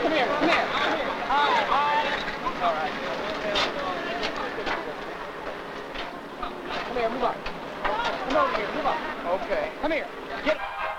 Come here, come here. All right. Come here, move up. Come over here, move up. Okay. Come here. Get